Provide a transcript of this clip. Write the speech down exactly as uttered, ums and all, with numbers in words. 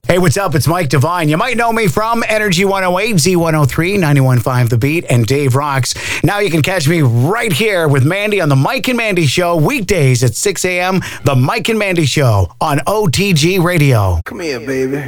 Hey, what's up? It's Mike Devine. You might know me from Energy one oh eight, Z one oh three, ninety-one point five The Beat, and Dave Rocks. Now you can catch me right here with Mandy on The Mike and Mandy Show, weekdays at six a.m. The Mike and Mandy Show on O T G Radio. Come here, baby.